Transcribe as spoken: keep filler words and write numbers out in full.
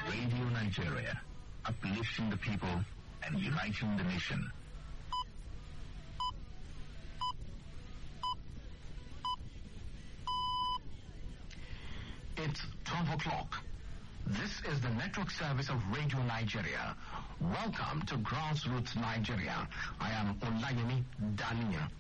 Radio Nigeria, uplifting the people and uniting the nation. It's twelve o'clock. This is the network service of Radio Nigeria. Welcome to Grassroots Nigeria. I am Olayemi Daniel.